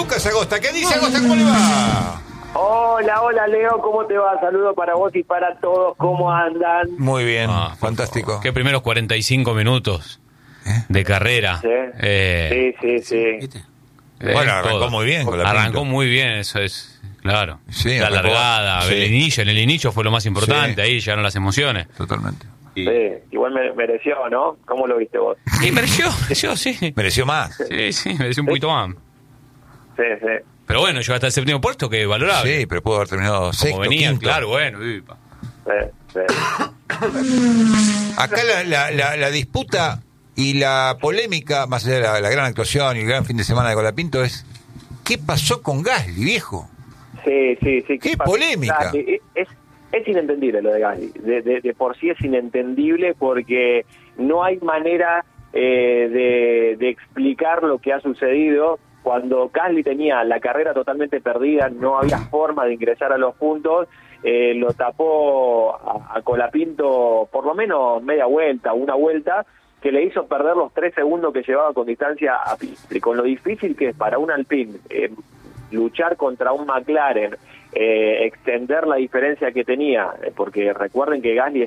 Lucas Agosta. ¿Qué dice Agosta? ¿Cómo le va? Hola Leo, ¿cómo te va? Saludos para vos y para todos, ¿cómo andan? Muy bien, fantástico. Qué primeros 45 minutos de carrera. Sí. Bueno, arrancó muy bien con la Arrancó muy bien, eso es, claro. Sí, la arrancó, largada, sí. En el inicio fue lo más importante, ahí llegaron las emociones. Totalmente. Sí, igual mereció, ¿no? ¿Cómo lo viste vos? Y mereció, sí. Mereció más. Sí, mereció un poquito más. Sí. Pero bueno, llegó hasta el séptimo puesto, que valorable. Sí, pero pudo haber terminado sexto, Como venía, quinto. claro, bueno. Sí. Acá la disputa y la polémica, más allá de la gran actuación y el gran fin de semana de Colapinto, es ¿qué pasó con Gasly, viejo? Sí. ¡Qué polémica! Es inentendible lo de Gasly. De por sí es inentendible porque no hay manera de explicar lo que ha sucedido. Cuando Gasly tenía la carrera totalmente perdida, no había forma de ingresar a los puntos, lo tapó a Colapinto por lo menos media vuelta, una vuelta, que le hizo perder los 3 segundos que llevaba con distancia a Piastri. Con lo difícil que es para un Alpine luchar contra un McLaren, extender la diferencia que tenía, porque recuerden que Gasly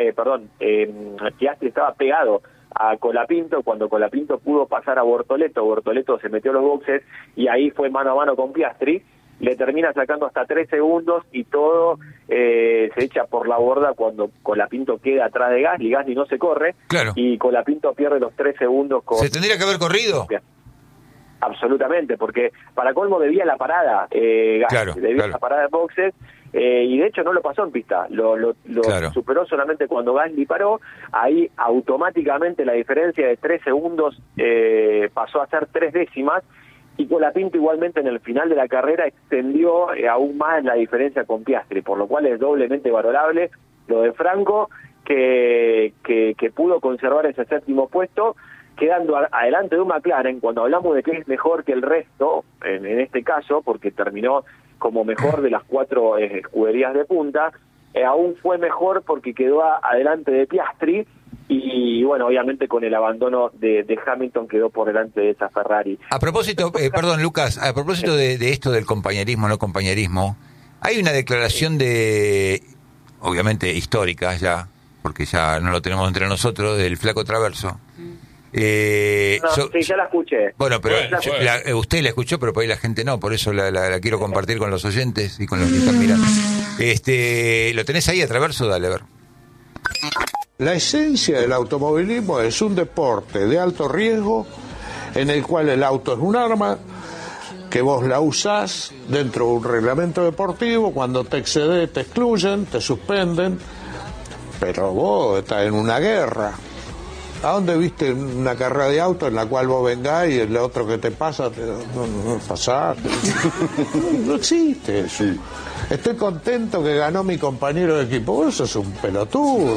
Piastri estaba pegado a Colapinto. Cuando Colapinto pudo pasar a Bortoleto se metió a los boxes y ahí fue mano a mano con Piastri, le termina sacando hasta 3 segundos y todo se echa por la borda cuando Colapinto queda atrás de Gasly no se corre, Claro. Y Colapinto pierde los 3 segundos con... ¿Se tendría que haber corrido? Absolutamente, porque para colmo debía la parada, Gasly, Claro. la parada de boxes, y de hecho no lo pasó en pista, lo Claro. superó solamente cuando Gasly paró. Ahí automáticamente la diferencia de 3 segundos pasó a ser 3 décimas, y Colapinto igualmente en el final de la carrera extendió aún más la diferencia con Piastri, por lo cual es doblemente valorable lo de Franco, que pudo conservar ese 7º puesto, quedando adelante de un McLaren. Cuando hablamos de que es mejor que el resto, en este caso, porque terminó como mejor de las 4 escuderías de punta, aún fue mejor porque quedó adelante de Piastri, y bueno, obviamente con el abandono de Hamilton quedó por delante de esa Ferrari. A propósito, perdón Lucas, a propósito de esto del compañerismo, no compañerismo, hay una declaración obviamente histórica ya, porque ya no lo tenemos entre nosotros, del Flaco Traverso. Sí, ya la escuché. Bueno, pero Bueno. usted la escuchó, pero por ahí la gente no, por eso la quiero compartir con los oyentes y con los que están mirando. ¿Lo tenés ahí a Traverso? Dale, a ver. La esencia del automovilismo es un deporte de alto riesgo en el cual el auto es un arma que vos la usás dentro de un reglamento deportivo. Cuando te excedes te excluyen, te suspenden, pero vos estás en una guerra. ¿A dónde viste una carrera de auto en la cual vos vengás y el otro que te pasa, no pasás? No existe eso. Estoy contento que ganó mi compañero de equipo. Vos sos un pelotudo.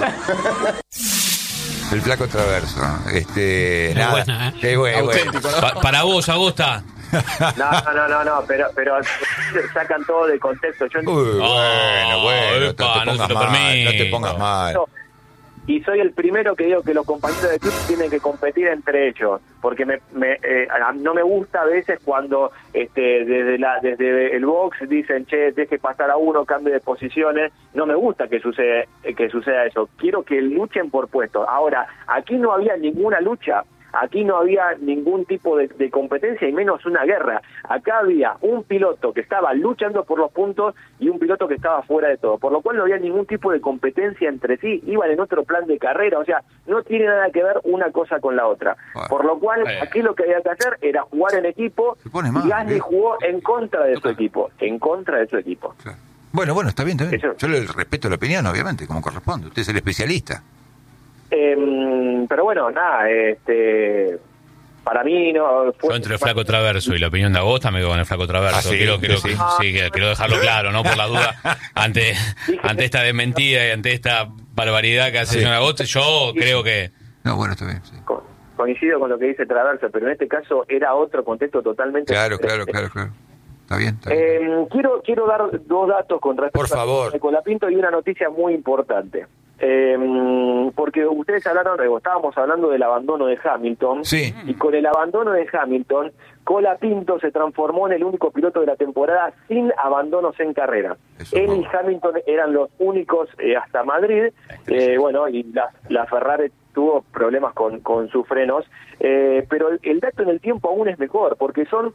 El Flaco Traverso. Nada. Buena, ¿eh? Qué bueno. Auténtico, ¿no? Para vos, Agosta. No, pero sacan todo de contexto. Yo Bueno, epa, no se lo mal, permito. no te pongas mal. y soy el primero que digo que los compañeros de club tienen que competir entre ellos, porque no me gusta a veces cuando desde el box dicen, che, deje pasar a uno, cambie de posiciones. No me gusta que suceda eso. Quiero que luchen por puestos. Ahora, aquí no había ninguna lucha. Aquí no había ningún tipo de competencia y menos una guerra. Acá había un piloto que estaba luchando por los puntos y un piloto que estaba fuera de todo, por lo cual no había ningún tipo de competencia entre sí, iban en otro plan de carrera, o sea, no tiene nada que ver una cosa con la otra. Bueno. Por lo cual, aquí lo que había que hacer era jugar en equipo, y Gasly jugó en contra de su equipo, Claro. Bueno, está bien. Eso. Yo le respeto la opinión, obviamente, como corresponde. Usted es el especialista. Pero bueno, nada, para mí no fue... Yo entre el Flaco Traverso y la opinión de Agosta me quedo con el Flaco Traverso. Ah, sí, Quiero dejarlo claro, ¿no? Por la duda, ante esta desmentida y ante esta barbaridad que hace el señor Agosta, yo creo que... No, bueno, está bien. Sí. Coincido con lo que dice Traverso, pero en este caso era otro contexto totalmente Claro. Está bien. Quiero dar 2 datos con respecto Por favor. a Colapinto y una noticia muy importante. Porque ustedes estábamos hablando del abandono de Hamilton, Sí. y con el abandono de Hamilton, Colapinto se transformó en el único piloto de la temporada sin abandonos en carrera. Eso es Él y muy bueno. Hamilton eran los únicos hasta Madrid, bueno, y la Ferrari tuvo problemas con sus frenos, pero el dato en el tiempo aún es mejor, porque son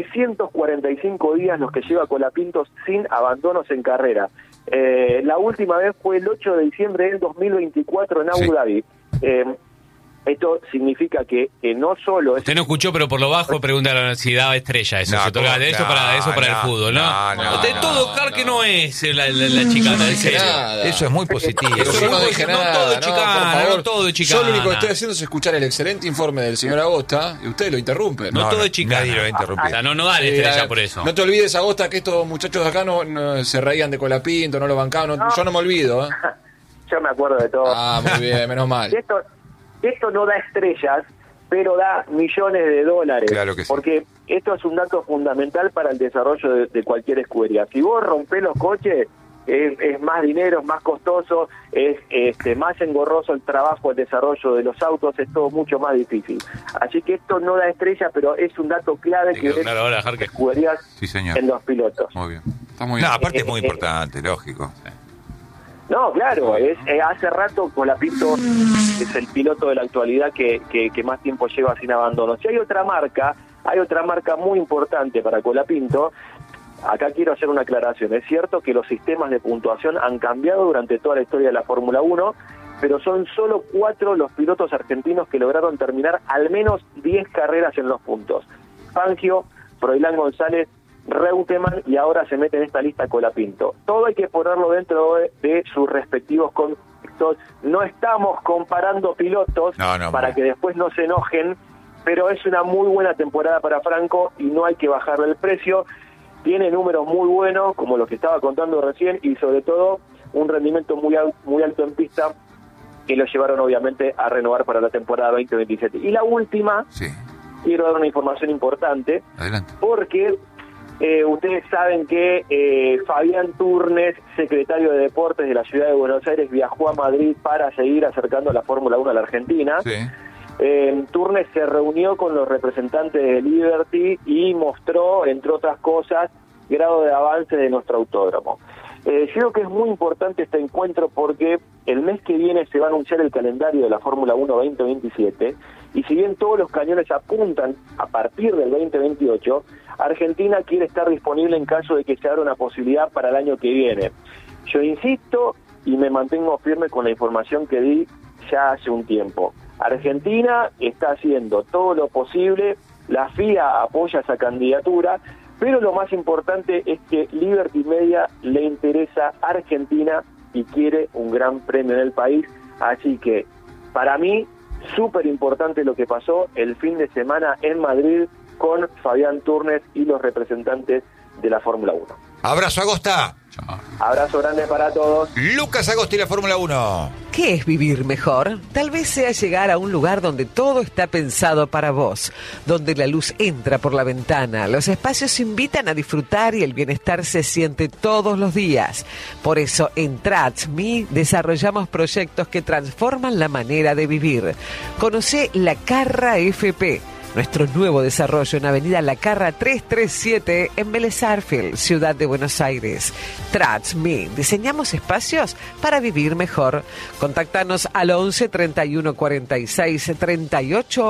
645 días los que lleva Colapinto sin abandonos en carrera. La última vez fue el 8 de diciembre del 2024 en Abu Sí. Dhabi. Esto significa que no solo es... Usted no escuchó, pero por lo bajo pregunta a la universidad estrella eso. No, Se toca de eso para el fútbol, ¿no? De todo que no es la chicana, en serio. nada. Eso es muy positivo. Eso yo no dije No nada, todo no, chicana, por favor. no todo chicana. Yo lo único que estoy haciendo es escuchar el excelente informe del señor Agosta y ustedes lo interrumpen. No todo es chicana. Nadie lo va a interrumpir. O sea, no dan estrella por eso. No te olvides, Agosta, que estos muchachos de acá no se reían de Colapinto, no lo bancaban. Yo no me olvido, ¿eh? Yo me acuerdo de todo. Ah, muy bien, menos mal. Esto no da estrellas, pero da millones de dólares. Claro que sí. Porque esto es un dato fundamental para el desarrollo de cualquier escudería. Si vos rompés los coches, es más dinero, es más costoso, es más engorroso el trabajo, el desarrollo de los autos, es todo mucho más difícil. Así que esto no da estrellas, pero es un dato clave Te que quedó ves claro ahora, Jarque. escuderías Sí, señor. en los pilotos. Muy bien. Está muy No, bien. aparte es muy importante, lógico. No, claro, hace rato Colapinto es el piloto de la actualidad que más tiempo lleva sin abandono. Si hay otra marca muy importante para Colapinto. Acá quiero hacer una aclaración. Es cierto que los sistemas de puntuación han cambiado durante toda la historia de la Fórmula 1, pero son solo 4 los pilotos argentinos que lograron terminar al menos 10 carreras en los puntos. Fangio, Froilán González, Reutemann, y ahora se mete en esta lista Colapinto. Todo hay que ponerlo dentro de sus respectivos contextos. No estamos comparando pilotos para que después no se enojen, pero es una muy buena temporada para Franco y no hay que bajarle el precio. Tiene números muy buenos, como los que estaba contando recién, y sobre todo un rendimiento muy alto en pista, que lo llevaron obviamente a renovar para la temporada 2027. Y la última, quiero dar una información importante. Adelante. Porque ustedes saben que Fabián Turnes, secretario de Deportes de la Ciudad de Buenos Aires, viajó a Madrid para seguir acercando la Fórmula 1 a la Argentina. Sí. Turnes se reunió con los representantes de Liberty y mostró, entre otras cosas, grado de avance de nuestro autódromo. Creo que es muy importante este encuentro porque el mes que viene se va a anunciar el calendario de la Fórmula 1 2027, y si bien todos los cañones apuntan a partir del 2028, Argentina quiere estar disponible en caso de que se abra una posibilidad para el año que viene. Yo insisto y me mantengo firme con la información que di ya hace un tiempo. Argentina está haciendo todo lo posible, la FIA apoya esa candidatura, pero lo más importante es que Liberty Media le interesa a Argentina y quiere un gran premio en el país, así que para mí súper importante lo que pasó el fin de semana en Madrid con Fabián Turnes y los representantes de la Fórmula 1. Abrazo, Agosta. Abrazo grande para todos. Lucas Agosta y la Fórmula 1. ¿Qué es vivir mejor? Tal vez sea llegar a un lugar donde todo está pensado para vos, donde la luz entra por la ventana, los espacios invitan a disfrutar y el bienestar se siente todos los días. Por eso en TratsMe desarrollamos proyectos que transforman la manera de vivir. Conocé La Carra FP, nuestro nuevo desarrollo en Avenida La Carra 337 en Vélez Sarsfield, Ciudad de Buenos Aires. TratsMe, diseñamos espacios para vivir mejor. Contáctanos al 11 31 46 38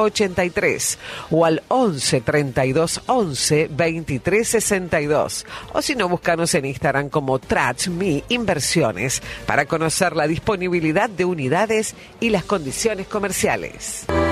83 o al 11 32 11 23 62. O si no, búscanos en Instagram como TratsMe Inversiones para conocer la disponibilidad de unidades y las condiciones comerciales.